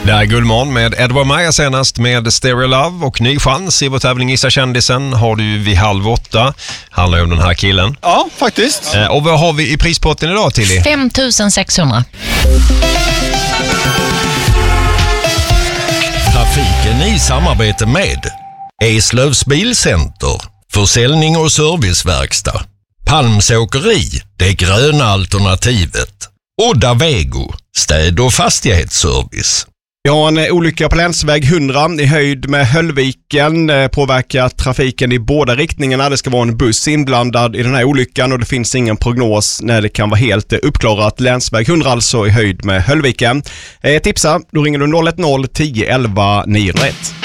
Det är Gullmorgon med Edward Maja senast med Stereo Love och ny chans i vår tävling Gissa kändisen har du vid 7:30. Handlar ju om den här killen. Ja, faktiskt. Och vad har vi i prispotten idag, Tilly? 5 600. Trafiken i samarbete med Eslövs Bilcenter, försäljning och serviceverkstad, Palmsåkeri, det gröna alternativet, Odda Vego, städ- och fastighetsservice. Vi har en olycka på länsväg 100 i höjd med Höllviken. Påverkar trafiken i båda riktningarna. Det ska vara en buss inblandad i den här olyckan och det finns ingen prognos när det kan vara helt uppklarat. Länsväg 100 alltså i höjd med Höllviken. Tipsa, då ringer du 010 11 901.